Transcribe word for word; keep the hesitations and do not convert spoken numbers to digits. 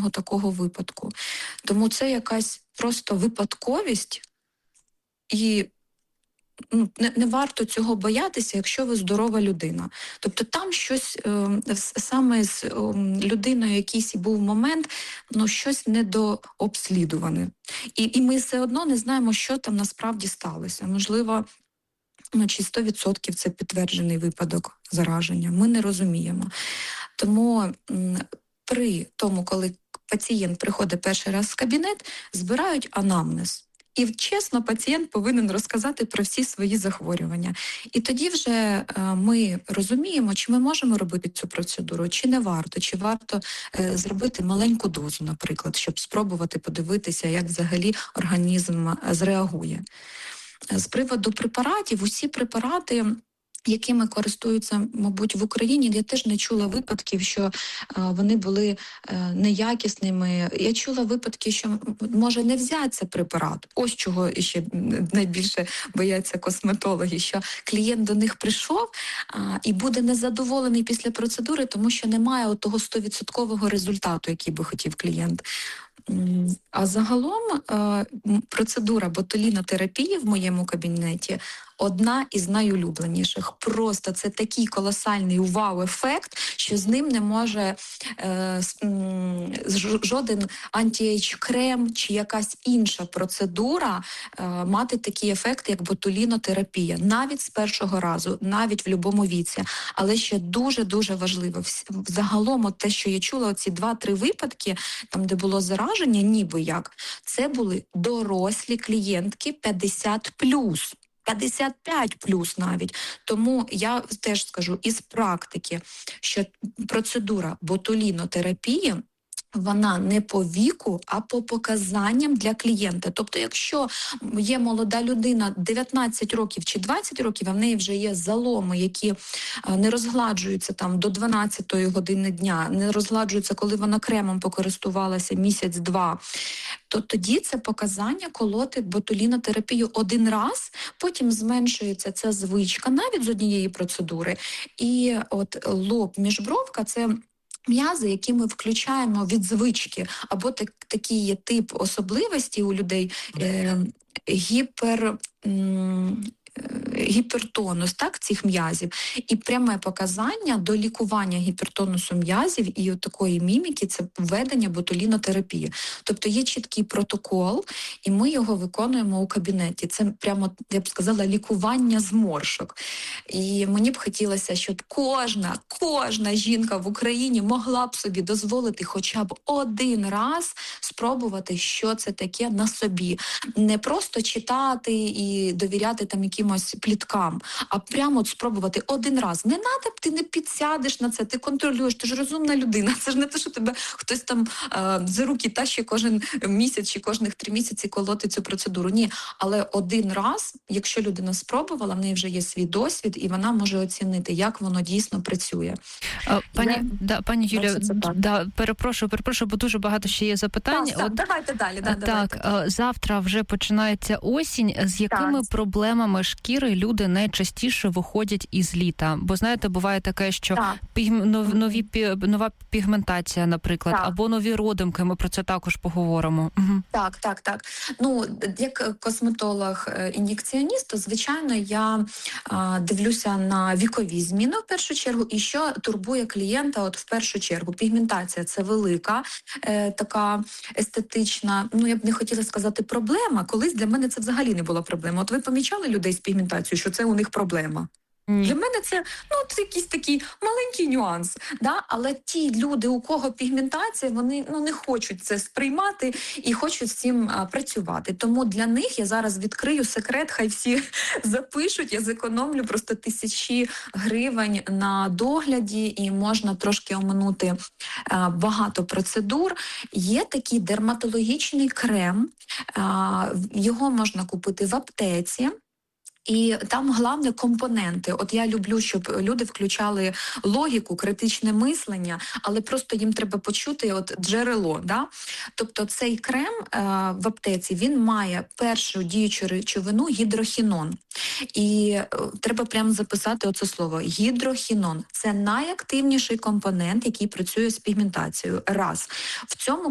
жодного такого випадку. Тому це якась просто випадковість, і ну, не, не варто цього боятися, якщо ви здорова людина. Тобто там щось е, саме з е, людиною якийсь був момент, ну щось недообслідуване. І, і ми все одно не знаємо, що там насправді сталося. Можливо, ну, чи сто відсотків це підтверджений випадок зараження. Ми не розуміємо. Тому м, при тому, коли пацієнт приходить перший раз в кабінет, збирають анамнез. І чесно, пацієнт повинен розказати про всі свої захворювання. І тоді вже е, ми розуміємо, чи ми можемо робити цю процедуру, чи не варто, чи варто е, зробити маленьку дозу, наприклад, щоб спробувати подивитися, як взагалі організм зреагує. З приводу препаратів, усі препарати, якими користуються, мабуть, в Україні, я теж не чула випадків, що е, вони були е, неякісними. Я чула випадки, що може не взятися препарат. Ось чого ще найбільше бояться косметологи, що клієнт до них прийшов е, і буде незадоволений після процедури, тому що немає от того сто відсотків результату, який би хотів клієнт. А загалом е, процедура ботулінотерапії в моєму кабінеті одна із найулюбленіших. Просто це такий колосальний вау-ефект, що з ним не може е, жоден анті-ейдж-крем чи якась інша процедура е, мати такий ефект, як ботулінотерапія. Навіть з першого разу, навіть в будь-якому віці. Але ще дуже-дуже важливо. Загалом от те, що я чула, оці два-три випадки, там, де було зараження, ніби як, це були дорослі клієнтки п'ятдесят плюс. п'ятдесят п'ять плюс навіть. Тому я теж скажу із практики, що процедура ботулінотерапії, вона не по віку, а по показанням для клієнта. Тобто, якщо є молода людина дев'ятнадцять років чи двадцять років, а в неї вже є заломи, які не розгладжуються там до дванадцятої години дня, не розгладжуються, коли вона кремом покористувалася місяць-два, то тоді це показання колоти ботулінотерапію один раз, потім зменшується ця звичка навіть з однієї процедури. І от лоб, міжбровка – це м'язи, які ми включаємо від звички, або так, такий є тип особливості у людей е, гіпер... М, гіпертонус, так, цих м'язів. І пряме показання до лікування гіпертонусу м'язів і от такої міміки – це введення ботулінотерапії. Тобто є чіткий протокол, і ми його виконуємо у кабінеті. Це прямо, я б сказала, лікування зморшок. І мені б хотілося, щоб кожна, кожна жінка в Україні могла б собі дозволити хоча б один раз спробувати, що це таке на собі. Не просто читати і довіряти там якимось пліткам, а прямо от спробувати один раз. Не надо, ти не підсядеш на це, ти контролюєш, ти ж розумна людина. Це ж не те, що тебе хтось там е, за руки тащить кожен місяць чи кожних три місяці колоти цю процедуру. Ні, але один раз, якщо людина спробувала, в неї вже є свій досвід, і вона може оцінити, як воно дійсно працює. Пані, Я... да, пані Юлія, да, перепрошую, перепрошую, бо дуже багато ще є запитань. Так, От, давайте далі. Да, так, давайте. Завтра вже починається осінь. З якими так. проблемами шкіри люди найчастіше виходять із літа? Бо, знаєте, буває таке, що піг... нові, нова пігментація, наприклад, так. або нові родимки, ми про це також поговоримо. Угу. Так, так, так. Ну, як косметолог-ін'єкціоніст, то, звичайно, я а, дивлюся на вікові зміни в першу чергу, і що турбує клієнта от в першу чергу. Пігментація – це велика, е, така естетична, ну, я б не хотіла сказати проблема. Колись для мене це взагалі не була проблема. От ви помічали людей з пігментацією, що це у них проблема? Mm. Для мене це, ну, це якийсь такий маленький нюанс, да? Але ті люди, у кого пігментація, вони ну, не хочуть це сприймати і хочуть з цим а, працювати. Тому для них я зараз відкрию секрет, хай всі запишуть, я зекономлю просто тисячі гривень на догляді і можна трошки оминути а, багато процедур. Є такий дерматологічний крем, а, його можна купити в аптеці. І там головне компоненти. От я люблю, щоб люди включали логіку, критичне мислення, але просто їм треба почути от джерело. Да? Тобто цей крем е, в аптеці, він має першу діючу речовину гідрохінон. І е, треба прямо записати оце слово. Гідрохінон. Це найактивніший компонент, який працює з пігментацією. Раз. В цьому